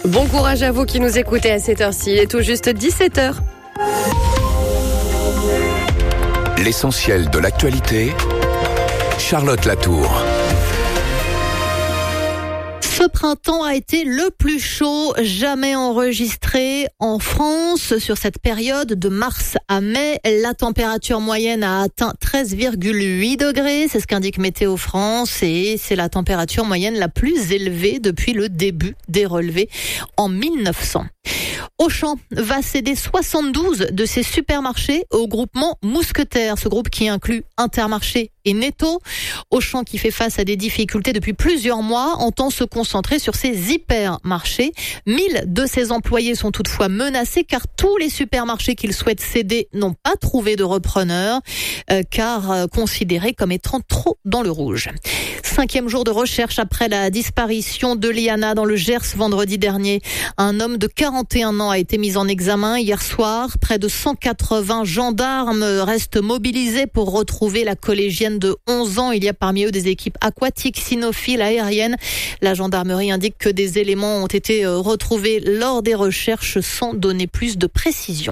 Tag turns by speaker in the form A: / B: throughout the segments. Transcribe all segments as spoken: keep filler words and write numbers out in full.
A: Bon courage à vous qui nous écoutez à cette heure-ci. Il est tout juste dix-sept heures.
B: L'essentiel de l'actualité, Charlotte Latour.
C: Ce printemps a été le plus chaud jamais enregistré en France. Sur cette période de mars à mai, la température moyenne a atteint treize virgule huit degrés. C'est ce qu'indique Météo France et c'est la température moyenne la plus élevée depuis le début des relevés en mille neuf cents. Auchan va céder soixante-douze de ses supermarchés au groupement Mousquetaires, ce groupe qui inclut Intermarché et Netto. Auchan, qui fait face à des difficultés depuis plusieurs mois, entend se concentrer sur ses hypermarchés. mille de ses employés sont toutefois menacés car tous les supermarchés qu'ils souhaitent céder n'ont pas trouvé de repreneur, euh, car euh, considérés comme étant trop dans le rouge. Cinquième jour de recherche après la disparition de Liana dans le Gers vendredi dernier. Un homme de quarante et un ans a été mis en examen hier soir. Près de cent quatre-vingts gendarmes restent mobilisés pour retrouver la collégienne de onze ans. Il y a parmi eux des équipes aquatiques, cynophiles, aériennes. La gendarmerie indique que des éléments ont été retrouvés lors des recherches sans donner plus de précision.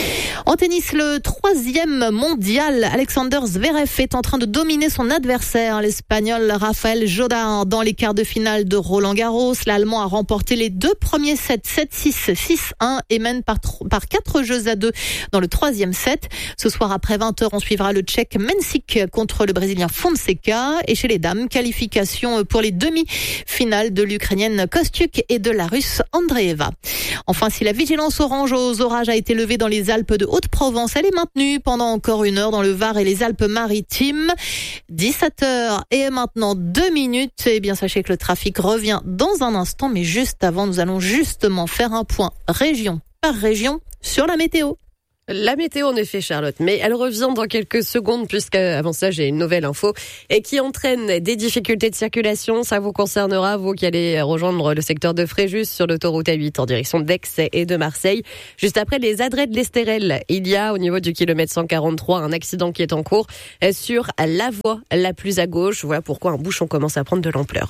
C: En tennis, le troisième mondial, Alexander Zverev est en train de dominer son adversaire, l'Espagnol Rafael Jodar, dans les quarts de finale de Roland-Garros. L'Allemand a remporté les deux premiers sets, sept six, six un, et mène par, par quatre jeux à deux dans le troisième set. Ce soir, après vingt heures, on suivra le Tchèque Mensik contre le Brésilien Fonseca. Et chez les dames, qualification pour les demi-finales de l'Ukrainienne Kostyuk et de la Russe Andreeva. Enfin, si la vigilance orange aux orages a été levée dans les Alpes de Haute-Provence, elle est maintenue pendant encore une heure dans le Var et les Alpes-Maritimes. dix-sept heures et maintenant deux minutes. Eh bien, sachez que le trafic revient dans un instant, mais juste avant, nous allons justement faire un point région par région sur la météo.
A: La météo, en effet, Charlotte, mais elle revient dans quelques secondes, puisqu'avant ça, j'ai une nouvelle info et qui entraîne des difficultés de circulation. Ça vous concernera, vous qui allez rejoindre le secteur de Fréjus sur l'autoroute A huit en direction d'Aix et de Marseille. Juste après les Adrets de l'Estérel, il y a au niveau du kilomètre cent quarante-trois un accident qui est en cours sur la voie la plus à gauche. Voilà pourquoi un bouchon commence à prendre de l'ampleur.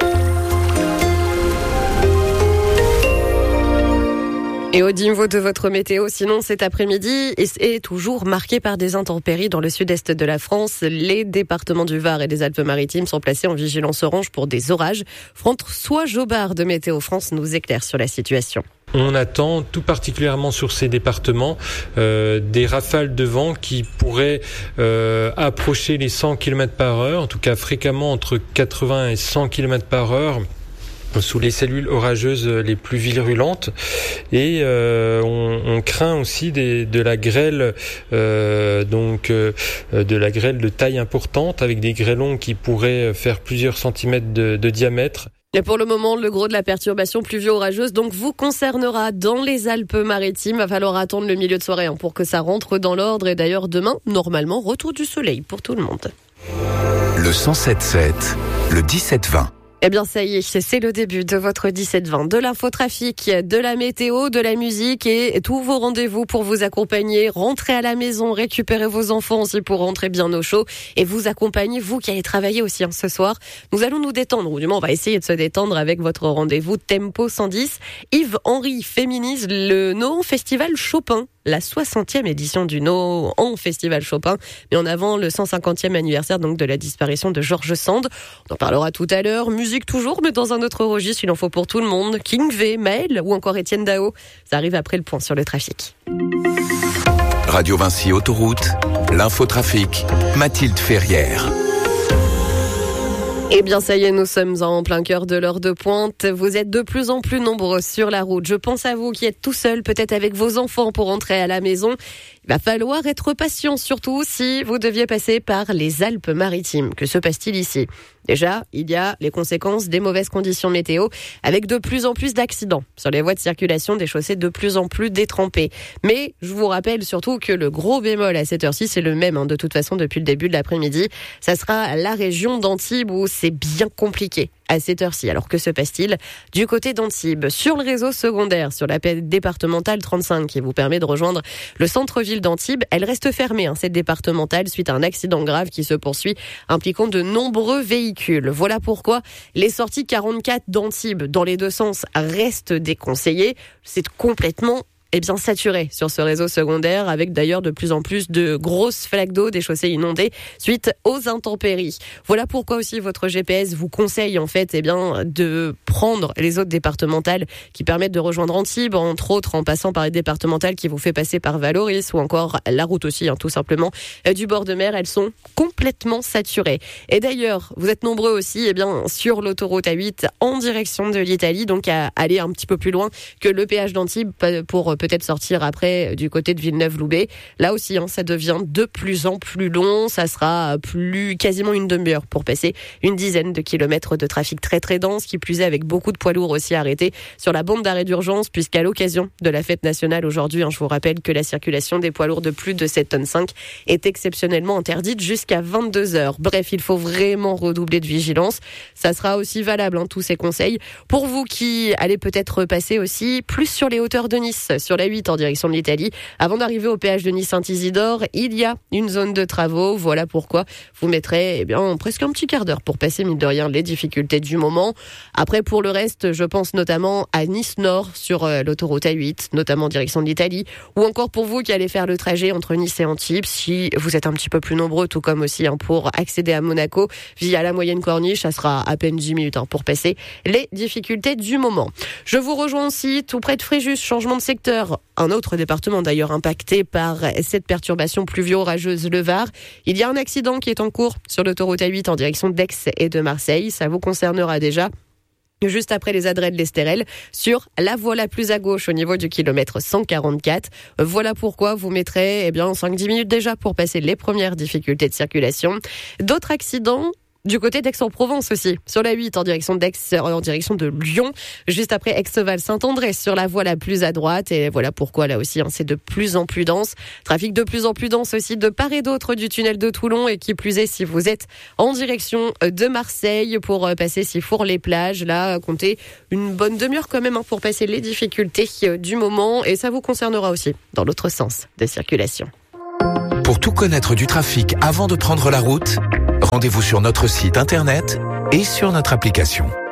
A: Et au niveau de votre météo, sinon cet après-midi est toujours marqué par des intempéries dans le sud-est de la France. Les départements du Var et des Alpes-Maritimes sont placés en vigilance orange pour des orages. François Jobard de Météo France nous éclaire sur la situation.
D: On attend tout particulièrement sur ces départements euh, des rafales de vent qui pourraient euh, approcher les cent kilomètres par heure, en tout cas fréquemment entre quatre-vingts et cent kilomètres par heure. Sous les cellules orageuses les plus virulentes et euh, on, on craint aussi des, de la grêle euh, donc euh, de la grêle de taille importante avec des grêlons qui pourraient faire plusieurs centimètres de, de diamètre.
A: Et pour le moment, le gros de la perturbation pluvio-orageuse donc vous concernera dans les Alpes-Maritimes. Va falloir attendre le milieu de soirée hein, pour que ça rentre dans l'ordre. Et d'ailleurs, demain, normalement, retour du soleil pour tout le monde.
B: Le cent sept sept, le dix-sept vingt.
A: Eh bien, ça y est, c'est le début de votre dix-sept vingt, de l'infotrafic, de la météo, de la musique et tous vos rendez-vous pour vous accompagner. Rentrez à la maison, récupérez vos enfants aussi pour rentrer bien au chaud et vous accompagner, vous qui allez travailler aussi hein, ce soir. Nous allons nous détendre, ou du moins on va essayer de se détendre avec votre rendez-vous Tempo cent dix. Yves-Henry féminise le Nohant Festival Chopin. La soixantième édition du Nohant Festival Chopin, mais en avant le cent cinquantième anniversaire donc de la disparition de George Sand. On en parlera tout à l'heure. Musique toujours, mais dans un autre registre, il en faut pour tout le monde. King V, Maël ou encore Étienne Dao. Ça arrive après le point sur le trafic.
B: Radio Vinci Autoroute, l'infotrafic, Mathilde Ferrière.
A: Eh bien, ça y est, nous sommes en plein cœur de l'heure de pointe. Vous êtes de plus en plus nombreux sur la route. Je pense à vous qui êtes tout seul, peut-être avec vos enfants pour rentrer à la maison. Il va falloir être patient, surtout si vous deviez passer par les Alpes-Maritimes. Que se passe-t-il ici ? Déjà, il y a les conséquences des mauvaises conditions météo, avec de plus en plus d'accidents sur les voies de circulation, des chaussées de plus en plus détrempées. Mais je vous rappelle surtout que le gros bémol à cette heure-ci, c'est le même, hein, de toute façon, depuis le début de l'après-midi. Ça sera la région d'Antibes où c'est bien compliqué à cette heure-ci. Alors que se passe-t-il du côté d'Antibes? Sur le réseau secondaire, sur la départementale trente-cinq qui vous permet de rejoindre le centre-ville d'Antibes, elle reste fermée, hein, cette départementale, suite à un accident grave qui se poursuit, impliquant de nombreux véhicules. Voilà pourquoi les sorties quarante-quatre d'Antibes dans les deux sens restent déconseillées. C'est complètement est bien saturé sur ce réseau secondaire, avec d'ailleurs de plus en plus de grosses flaques d'eau, des chaussées inondées suite aux intempéries. Voilà pourquoi aussi votre G P S vous conseille en fait eh bien, de prendre les autres départementales qui permettent de rejoindre Antibes, entre autres en passant par les départementales qui vous fait passer par Valoris ou encore la route aussi, hein, tout simplement, euh, du bord de mer. Elles sont complètement saturées. Et d'ailleurs, vous êtes nombreux aussi eh bien, sur l'autoroute A huit en direction de l'Italie, donc à aller un petit peu plus loin que le péage d'Antibes pour peut-être sortir après du côté de Villeneuve-Loubet. Là aussi, hein, ça devient de plus en plus long. Ça sera plus quasiment une demi-heure pour passer une dizaine de kilomètres de trafic très très dense, qui plus est avec beaucoup de poids lourds aussi arrêtés sur la bande d'arrêt d'urgence, puisqu'à l'occasion de la fête nationale aujourd'hui, hein, je vous rappelle que la circulation des poids lourds de plus de sept tonnes cinq est exceptionnellement interdite jusqu'à vingt-deux heures. Bref, il faut vraiment redoubler de vigilance. Ça sera aussi valable, hein, tous ces conseils, pour vous qui allez peut-être passer aussi plus sur les hauteurs de Nice, sur la huit en direction de l'Italie. Avant d'arriver au péage de Nice-Saint-Isidore, il y a une zone de travaux. Voilà pourquoi vous mettrez eh bien, presque un petit quart d'heure pour passer, mine de rien, les difficultés du moment. Après, pour le reste, je pense notamment à Nice-Nord sur euh, l'autoroute A huit, notamment en direction de l'Italie, ou encore pour vous qui allez faire le trajet entre Nice et Antibes, si vous êtes un petit peu plus nombreux, tout comme aussi hein, pour accéder à Monaco via la moyenne corniche, ça sera à peine dix minutes hein, pour passer les difficultés du moment. Je vous rejoins aussi tout près de Fréjus, changement de secteur. Un autre département d'ailleurs impacté par cette perturbation pluvio-orageuse, le Var. Il y a un accident qui est en cours sur l'autoroute A huit en direction d'Aix et de Marseille. Ça vous concernera déjà juste après les Adrets de l'Estérel, sur la voie la plus à gauche au niveau du kilomètre cent quarante-quatre. Voilà pourquoi vous mettrez eh bien, cinq à dix minutes déjà pour passer les premières difficultés de circulation. D'autres accidents du côté d'Aix-en-Provence aussi, sur la huit en direction d'Aix, en direction de Lyon, juste après Aix-Val-Saint-André, sur la voie la plus à droite. Et voilà pourquoi là aussi, hein, c'est de plus en plus dense. Trafic de plus en plus dense aussi de part et d'autre du tunnel de Toulon. Et qui plus est, si vous êtes en direction de Marseille pour passer Sifour-les-Plages, là, comptez une bonne demi-heure quand même hein, pour passer les difficultés du moment. Et ça vous concernera aussi dans l'autre sens de circulation.
B: Pour tout connaître du trafic avant de prendre la route, rendez-vous sur notre site internet et sur notre application.